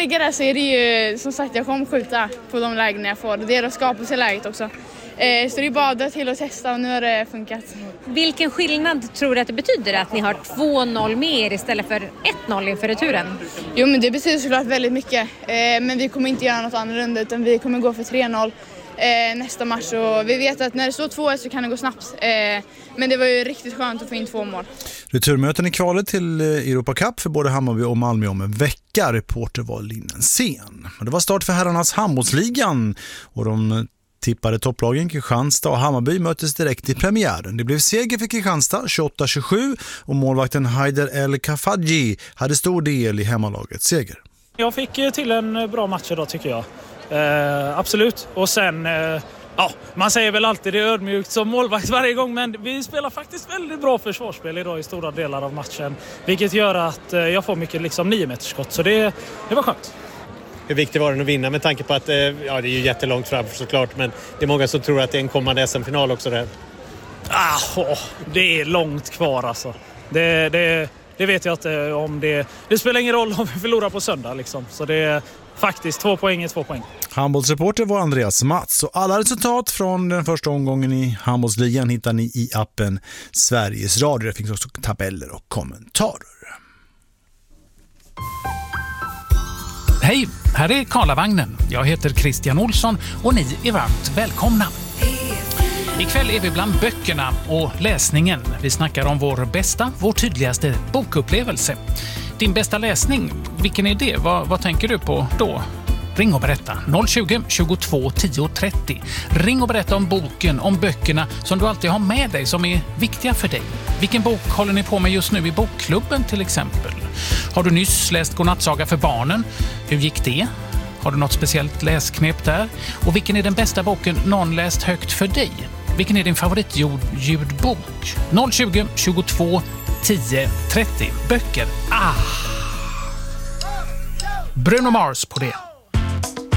ligga där så är det ju som sagt jag kommer skjuta på de lägen jag får. Det är att skapa sig läget också. Så det är bara att till att testa och nu har det funkat. Vilken skillnad tror du att det betyder att ni har 2-0 mer istället för 1-0 inför returen? Jo, men det betyder såklart väldigt mycket. Men vi kommer inte göra något annorlunda utan vi kommer gå för 3-0 nästa match. Och vi vet att när det står 2-1 så kan det gå snabbt. Men det var ju riktigt skönt att få in 2 mål. Returmöten i kvalet till Europa Cup för både Hammarby och Malmö om en vecka. Reporter var Linnensén. Det var start för herrarnas handbollsligan och de tippade topplagen Kristianstad och Hammarby möttes direkt i premiären. Det blev seger för Kristianstad 28-27 och målvakten Haider El Kafaji hade stor del i hemmalagets seger. Jag fick till en bra match idag tycker jag. Absolut. Och sen, man säger väl alltid det är ödmjukt som målvakt varje gång, men vi spelar faktiskt väldigt bra försvarsspel idag i stora delar av matchen. Vilket gör att jag får mycket 9-metersskott, så det var skönt. Hur viktigt var det att vinna med tanke på att det är ju jättelångt fram såklart, men det är många som tror att det är en kommande SM-final också där. Det är långt kvar alltså. Det vet jag inte om det. Det spelar ingen roll om vi förlorar på söndag liksom. Så det är faktiskt 2 poäng är 2 poäng. Handbollsreporter var Andreas Mats och alla resultat från den första omgången i handbollsligan hittar ni i appen Sveriges Radio. Det finns också tabeller och kommentarer. Hej, här är Karlavagnen. Jag heter Christian Olsson och ni är varmt välkomna. Ikväll är vi bland böckerna och läsningen. Vi snackar om vår bästa, vår tydligaste bokupplevelse. Din bästa läsning, vilken är det? Vad tänker du på då? Ring och berätta. 020 22 10 30. Ring och berätta om boken, om böckerna som du alltid har med dig som är viktiga för dig. Vilken bok håller ni på med just nu i bokklubben till exempel? Har du nyss läst godnattsaga för barnen? Hur gick det? Har du något speciellt läsknep där? Och vilken är den bästa boken någon läst högt för dig? Vilken är din favoritljudbok? 020 22 10 30. Böcker. Bruno Mars på det.